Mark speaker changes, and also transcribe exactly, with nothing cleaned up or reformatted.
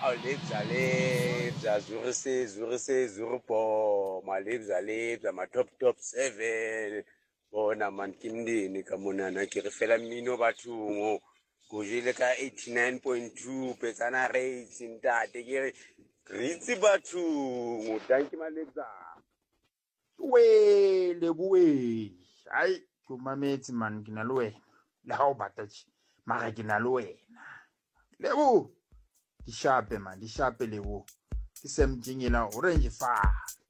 Speaker 1: Aw lebza lebza zuri se zuri se zuri po malebza lebza ma top top seven bona man ke mndeni ka monana ke re fela mmino bathong go jele ka eighty-nine point two petsana rates ntate ke re re itse bathong danke malebza.
Speaker 2: we leboe hai ke o mametse man ke na le wena le ha o batla tje mara ke na le wena lebo di shape man di shape lebo ke semtingela orange fa